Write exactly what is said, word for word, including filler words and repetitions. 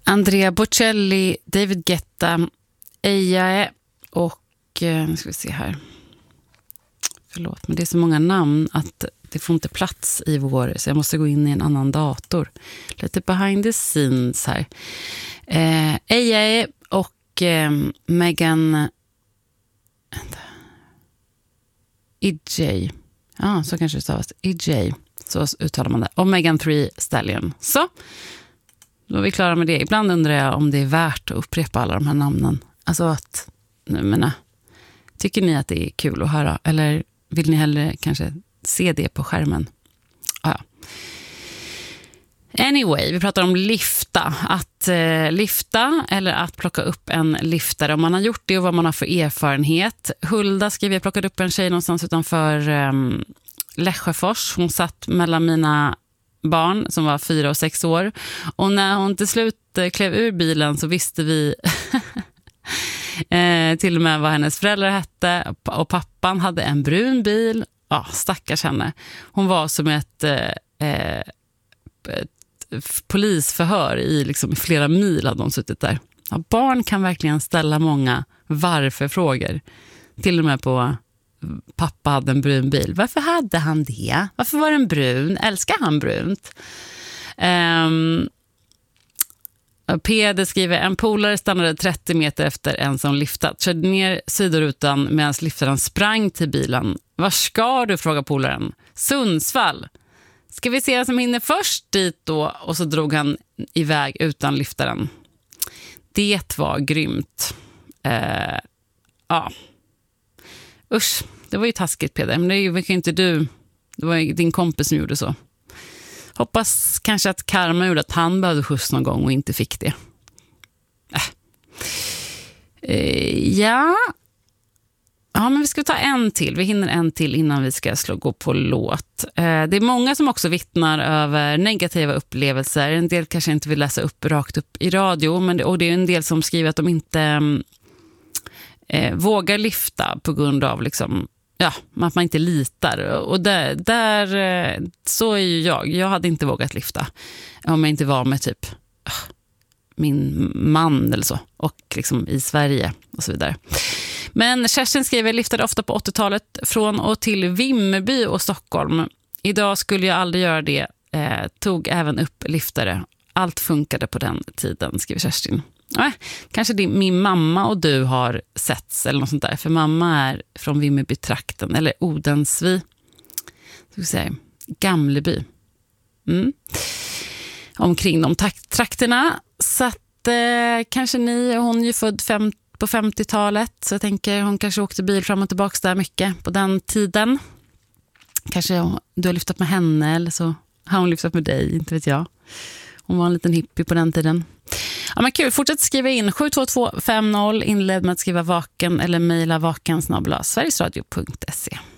Andrea Bocelli, David Guetta, Ejae och nu ska vi se här. Förlåt, men det är så många namn att det får inte plats i vår, så jag måste gå in i en annan dator. Lite behind the scenes här. Eh, Ejae och eh, Megan Ejae. Ja, så kanske det stavas. Ejae. Så uttalar man det. Och Megan Thee Stallion. Så, då är vi klara med det. Ibland undrar jag om det är värt att upprepa alla de här namnen. Alltså att, nu menar, tycker ni att det är kul att höra? Eller vill ni hellre kanske se det på skärmen? Ah, ja. Anyway, vi pratar om lyfta. Att eh, lyfta eller att plocka upp en lyftare. Om man har gjort det och vad man har för erfarenhet. Hulda skriver, jag plockade upp en tjej någonstans utanför eh, Lesjöfors. Hon satt mellan mina barn som var fyra och sex år. Och när hon till slut eh, klev ur bilen så visste vi eh, till och med vad hennes föräldrar hette. Och pappan hade en brun bil. Ja, stackars henne. Hon var som ett... Eh, eh, ett polisförhör i liksom flera mil hade de suttit där. Ja, barn kan verkligen ställa många varför-frågor. Till och med på pappa hade en brun bil. Varför hade han det? Varför var den brun? Älskar han brunt? Um, Peder skriver, en polare stannade trettio meter efter en som lyftat. Körde ner sidorutan medan liftaren sprang till bilen. Var ska du? Frågar polaren. Sundsvall. Ska vi se vem som hinner först dit då? Och så drog han iväg utan lyftaren. Det var grymt. Eh, ja. Usch, det var ju taskigt, Peder. Men det var ju inte du. Det var ju din kompis som gjorde så. Hoppas kanske att karma gjorde att han behövde skjuts någon gång och inte fick det. Äh. Eh, ja... Ja, men vi ska ta en till. Vi hinner en till innan vi ska slå gå på låt. Eh, det är många som också vittnar över negativa upplevelser. En del kanske inte vill läsa upp rakt upp i radio. Men det, och det är en del som skriver att de inte eh, vågar lyfta på grund av liksom, ja, att man inte litar. Och där, där eh, så är ju jag. Jag hade inte vågat lyfta om jag inte var med typ uh, min man eller så. Och liksom i Sverige och så vidare. Men Kerstin skriver, lyftade ofta på åttiotalet från och till Vimmerby och Stockholm. Idag skulle jag aldrig göra det. Eh, tog även upp lyftare. Allt funkade på den tiden, skriver Kerstin. Eh, kanske din, min mamma och du har setts eller något sånt där. För mamma är från Vimmerby-trakten. Eller Odensvi. Ska vi säga. Gamleby. Mm. Omkring de trakterna. Så att eh, kanske ni, hon är ju född femtio på femtiotalet, så jag tänker hon kanske åkte bil fram och tillbaka där mycket på den tiden. Kanske du har lyftat med henne eller så har hon lyftat med dig, inte vet jag. Hon var en liten hippie på den tiden. Ja, men kul, fortsätt skriva in sju två två fem noll, inled med att skriva vaken eller mejla vaken snabel-a sverigesradio punkt se.